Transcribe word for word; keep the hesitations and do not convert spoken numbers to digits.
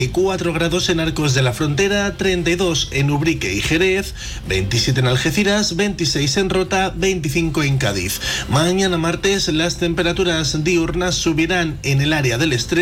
cuatro grados en Arcos de la Frontera, treinta y dos en Ubrique y Jerez, veintisiete en Algeciras, veintiséis en Rota, veinticinco en Cádiz. Mañana martes las temperaturas diurnas subirán en el área del Estrecho